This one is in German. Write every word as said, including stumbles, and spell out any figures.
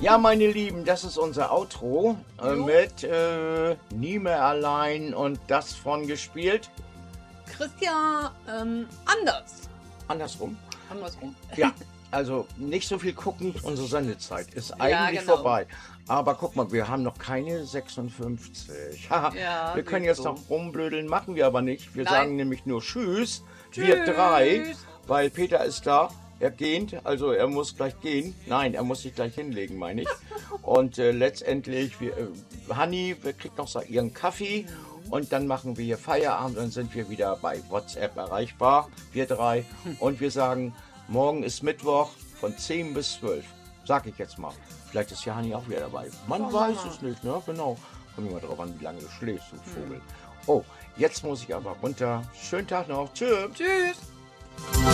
Ja, meine Lieben, das ist unser Outro äh, mit äh, Nie mehr allein und das von gespielt. Christian ähm, anders. Andersrum. Andersrum. Ja, also nicht so viel gucken, unsere Sendezeit ist Ja, eigentlich genau. vorbei. Aber guck mal, wir haben noch keine sechsundfünfzig. Haha, Ja, wir können geht jetzt so. noch rumblödeln, machen wir aber nicht. Wir Nein. sagen nämlich nur Tschüss, wir Tschüss. drei, weil Peter ist da. Er geht, also er muss gleich gehen. Nein, er muss sich gleich hinlegen, meine ich. Und äh, letztendlich, wir, äh, Hanni wir kriegt noch so ihren Kaffee und dann machen wir hier Feierabend. Dann sind wir wieder bei WhatsApp erreichbar, wir drei. Und wir sagen, morgen ist Mittwoch von zehn bis zwölf. Sag ich jetzt mal. Vielleicht ist ja Hanni auch wieder dabei. Man Oh, weiß Mama. es nicht, ne? Genau. Kommt immer drauf an, wie lange du schläfst, du Vogel. Oh, jetzt muss ich aber runter. Schönen Tag noch. Tschüss. Tschüss.